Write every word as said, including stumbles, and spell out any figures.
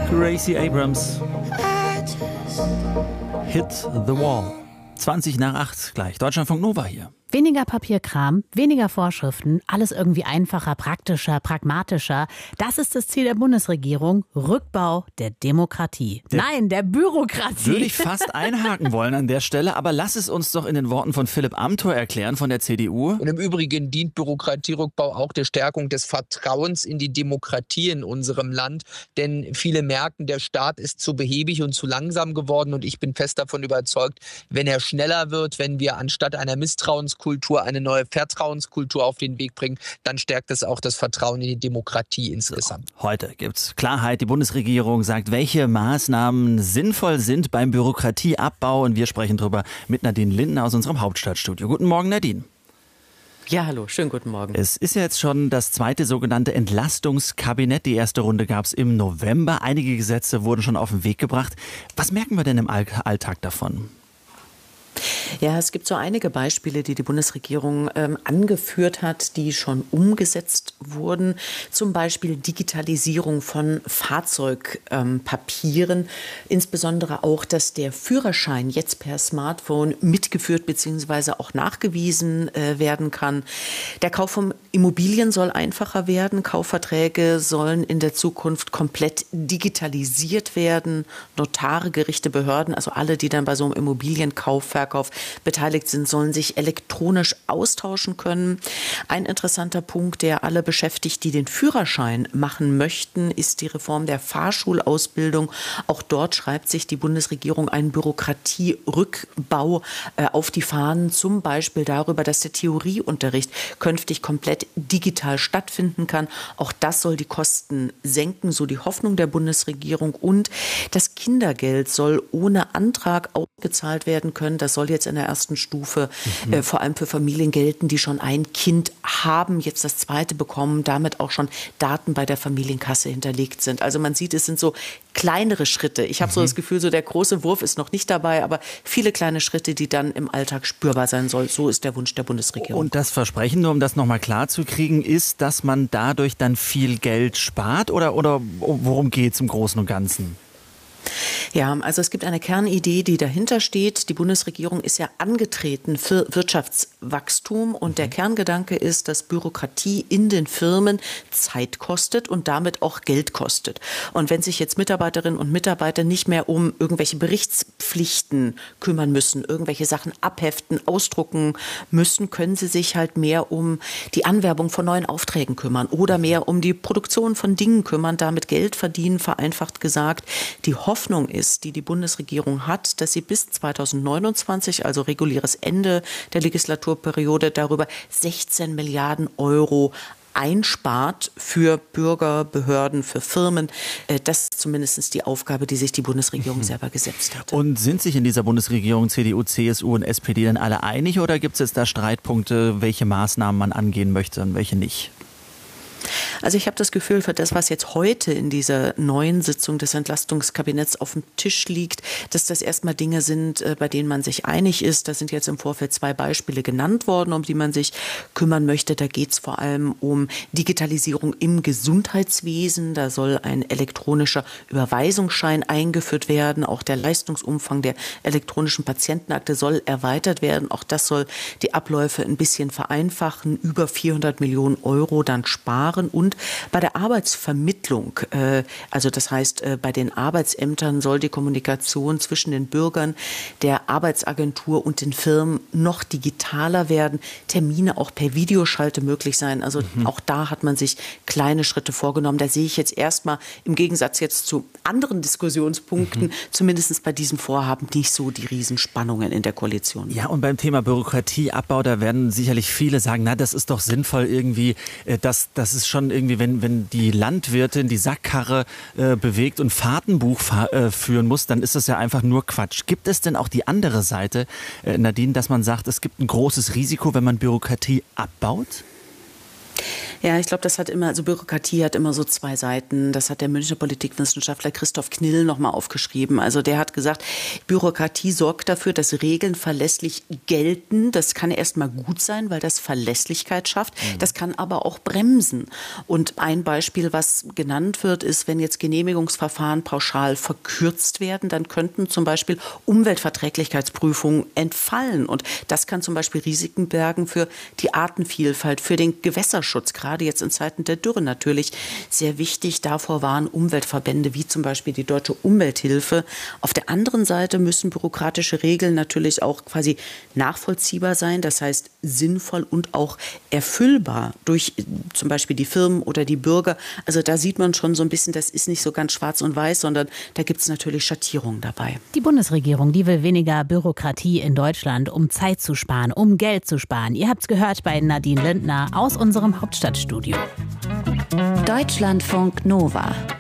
Gracie Abrams. Hit the Wall. zwanzig nach acht gleich. Deutschlandfunk Nova hier. Weniger Papierkram, weniger Vorschriften, alles irgendwie einfacher, praktischer, pragmatischer. Das ist das Ziel der Bundesregierung. Rückbau der Demokratie. Der Nein, der Bürokratie. Würde ich fast einhaken wollen an der Stelle, aber lass es uns doch in den Worten von Philipp Amthor erklären von der C D U. Und im Übrigen dient Bürokratierückbau auch der Stärkung des Vertrauens in die Demokratie in unserem Land. Denn viele merken, der Staat ist zu behäbig und zu langsam geworden. Und ich bin fest davon überzeugt, wenn er schneller wird, wenn wir anstatt einer Misstrauenskultur eine neue Vertrauenskultur auf den Weg bringen, dann stärkt es auch das Vertrauen in die Demokratie insgesamt. So, heute gibt's Klarheit. Die Bundesregierung sagt, welche Maßnahmen sinnvoll sind beim Bürokratieabbau. Und wir sprechen darüber mit Nadine Lindner aus unserem Hauptstadtstudio. Guten Morgen, Nadine. Ja, hallo, schönen guten Morgen. Es ist ja jetzt schon das zweite sogenannte Entlastungskabinett. Die erste Runde gab's im November. Einige Gesetze wurden schon auf den Weg gebracht. Was merken wir denn im Alltag davon? Ja, es gibt so einige Beispiele, die die Bundesregierung ähm, angeführt hat, die schon umgesetzt wurden. Zum Beispiel Digitalisierung von Fahrzeugpapieren. Ähm, Insbesondere auch, dass der Führerschein jetzt per Smartphone mitgeführt bzw. auch nachgewiesen äh, werden kann. Der Kauf von Immobilien soll einfacher werden. Kaufverträge sollen in der Zukunft komplett digitalisiert werden. Notare, Gerichte, Behörden, also alle, die dann bei so einem Immobilienkauf, Verkauf beteiligt sind, sollen sich elektronisch austauschen können. Ein interessanter Punkt, der alle beschäftigt, die den Führerschein machen möchten, ist die Reform der Fahrschulausbildung. Auch dort schreibt sich die Bundesregierung einen Bürokratierückbau äh, auf die Fahnen, zum Beispiel darüber, dass der Theorieunterricht künftig komplett digital stattfinden kann. Auch das soll die Kosten senken, so die Hoffnung der Bundesregierung. Und das Kindergeld soll ohne Antrag ausgezahlt werden können. Das soll jetzt in der ersten Stufe mhm. äh, vor allem für Familien gelten, die schon ein Kind haben, jetzt das zweite bekommen, damit auch schon Daten bei der Familienkasse hinterlegt sind. Also man sieht, es sind so kleinere Schritte. Ich habe mhm. so das Gefühl, so der große Wurf ist noch nicht dabei, aber viele kleine Schritte, die dann im Alltag spürbar sein sollen. So ist der Wunsch der Bundesregierung. Und das Versprechen, nur um das nochmal klar zu kriegen, ist, dass man dadurch dann viel Geld spart oder, oder worum geht es im Großen und Ganzen? Ja, also es gibt eine Kernidee, die dahinter steht. Die Bundesregierung ist ja angetreten für Wirtschaftswachstum und der Kerngedanke ist, dass Bürokratie in den Firmen Zeit kostet und damit auch Geld kostet. Und wenn sich jetzt Mitarbeiterinnen und Mitarbeiter nicht mehr um irgendwelche Berichtspflichten kümmern müssen, irgendwelche Sachen abheften, ausdrucken müssen, können sie sich halt mehr um die Anwerbung von neuen Aufträgen kümmern oder mehr um die Produktion von Dingen kümmern, damit Geld verdienen, vereinfacht gesagt. Die Hoffnung ist, die die Bundesregierung hat, dass sie bis zweitausendneunundzwanzig, also reguläres Ende der Legislaturperiode, darüber sechzehn Milliarden Euro einspart für Bürger, Behörden, für Firmen. Das ist zumindest die Aufgabe, die sich die Bundesregierung selber gesetzt hat. Und sind sich in dieser Bundesregierung C D U, C S U und S P D denn alle einig oder gibt es jetzt da Streitpunkte, welche Maßnahmen man angehen möchte und welche nicht? Also ich habe das Gefühl, für das, was jetzt heute in dieser neuen Sitzung des Entlastungskabinetts auf dem Tisch liegt, dass das erstmal Dinge sind, bei denen man sich einig ist. Da sind jetzt im Vorfeld zwei Beispiele genannt worden, um die man sich kümmern möchte. Da geht es vor allem um Digitalisierung im Gesundheitswesen. Da soll ein elektronischer Überweisungsschein eingeführt werden. Auch der Leistungsumfang der elektronischen Patientenakte soll erweitert werden. Auch das soll die Abläufe ein bisschen vereinfachen, über vierhundert Millionen Euro dann sparen. Und bei der Arbeitsvermittlung, äh, also das heißt, äh, bei den Arbeitsämtern soll die Kommunikation zwischen den Bürgern, der Arbeitsagentur und den Firmen noch digitaler werden. Termine auch per Videoschalte möglich sein. Also mhm. auch da hat man sich kleine Schritte vorgenommen. Da sehe ich jetzt erstmal im Gegensatz jetzt zu anderen Diskussionspunkten, mhm. zumindest bei diesem Vorhaben, nicht so die Riesenspannungen in der Koalition. Ja, und beim Thema Bürokratieabbau, da werden sicherlich viele sagen, na, das ist doch sinnvoll irgendwie, äh, dass das ist schon irgendwie, wenn, wenn die Landwirtin die Sackkarre äh, bewegt und Fahrtenbuch fahr, äh, führen muss, dann ist das ja einfach nur Quatsch. Gibt es denn auch die andere Seite, äh, Nadine, dass man sagt, es gibt ein großes Risiko, wenn man Bürokratie abbaut? Ja, ich glaube, das hat immer, also Bürokratie hat immer so zwei Seiten. Das hat der Münchner Politikwissenschaftler Christoph Knill nochmal aufgeschrieben. Also der hat gesagt, Bürokratie sorgt dafür, dass Regeln verlässlich gelten. Das kann erstmal gut sein, weil das Verlässlichkeit schafft. Mhm. Das kann aber auch bremsen. Und ein Beispiel, was genannt wird, ist, wenn jetzt Genehmigungsverfahren pauschal verkürzt werden, dann könnten zum Beispiel Umweltverträglichkeitsprüfungen entfallen. Und das kann zum Beispiel Risiken bergen für die Artenvielfalt, für den Gewässerschutz, gerade jetzt in Zeiten der Dürre natürlich sehr wichtig. Davor waren Umweltverbände wie zum Beispiel die Deutsche Umwelthilfe. Auf der anderen Seite müssen bürokratische Regeln natürlich auch quasi nachvollziehbar sein, das heißt sinnvoll und auch erfüllbar durch zum Beispiel die Firmen oder die Bürger. Also da sieht man schon so ein bisschen, das ist nicht so ganz schwarz und weiß, sondern da gibt es natürlich Schattierungen dabei. Die Bundesregierung, die will weniger Bürokratie in Deutschland, um Zeit zu sparen, um Geld zu sparen. Ihr habt's gehört bei Nadine Lindner aus unserem Hauptstadtstudio. Deutschlandfunk Nova